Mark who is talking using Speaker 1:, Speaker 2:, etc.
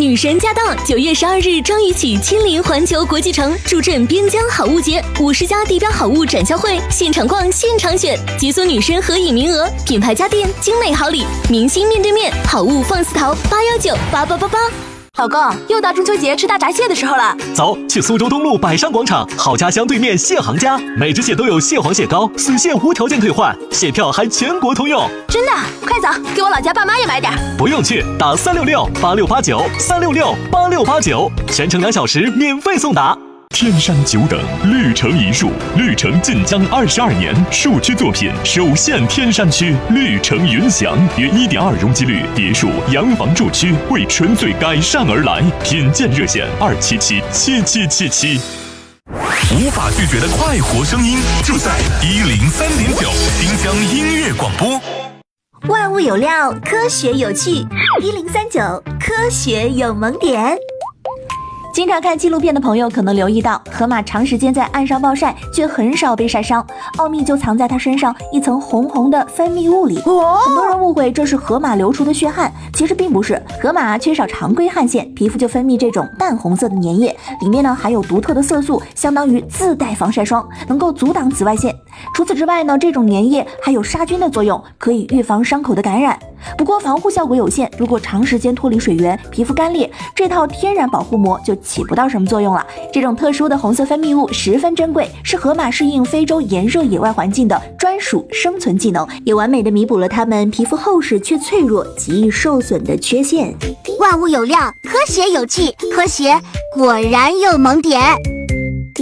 Speaker 1: 女神驾到！9月12日张雨绮亲临环球国际城，助阵边疆好物节，50家地标好物展销会，现场逛，现场选，解锁女神合影名额，品牌家电，精美好礼，明星面对面，好物放肆淘，8198888。
Speaker 2: 老公，又到中秋节吃大闸蟹的时候了，
Speaker 3: 走，去苏州东路百山广场好家乡对面蟹行家，每只蟹都有蟹黄蟹膏，死蟹无条件退换，蟹票还全国通用。
Speaker 2: 真的？快走，给我老家爸妈也买点。
Speaker 3: 不用去，打3668689，3668689，全程2小时免费送达。
Speaker 4: 天山久等，绿城一树，绿城晋江22年，树区作品首现天山区，绿城云祥，约1.2容积率别墅洋房住区，为纯粹改善而来，品鉴热线2777777。
Speaker 5: 无法拒绝的快活声音，就在103.9滨江音乐广播。
Speaker 6: 万物有料，科学有趣，1039科学有萌点。
Speaker 2: 经常看纪录片的朋友可能留意到，河马长时间在岸上暴晒，却很少被晒伤，奥秘就藏在它身上一层红红的分泌物里。很多人误会这是河马流出的血汗，其实并不是。河马缺少常规汗腺，皮肤就分泌这种淡红色的粘液，里面呢含有独特的色素，相当于自带防晒霜，能够阻挡紫外线。除此之外呢，这种粘液还有杀菌的作用，可以预防伤口的感染。不过防护效果有限，如果长时间脱离水源，皮肤干裂，这套天然保护膜就起不到什么作用了。这种特殊的红色分泌物十分珍贵，是河马适应非洲炎热野外环境的专属生存技能，也完美的弥补了它们皮肤厚实却脆弱、极易受损的缺陷。
Speaker 6: 万物有料，科学有趣，科学果然有萌点。